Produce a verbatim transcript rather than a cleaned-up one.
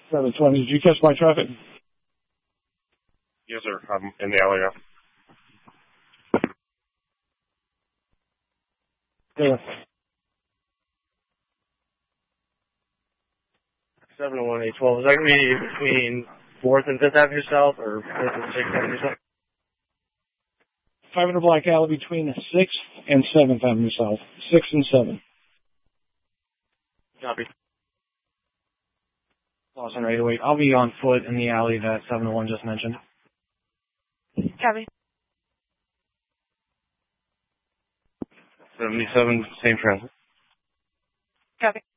seven twenty, did you catch my traffic? Yes, sir. I'm in the alley now. Yeah. seven one eight twelve. Is that going to be between fourth and fifth Avenue South or fifth and sixth Avenue South? five hundred block alley between sixth and seventh Avenue South. sixth and seventh. Copy. Lawson right away. I'll be on foot in the alley that seven oh one just mentioned. Copy. seventy-seven, same transit. Copy.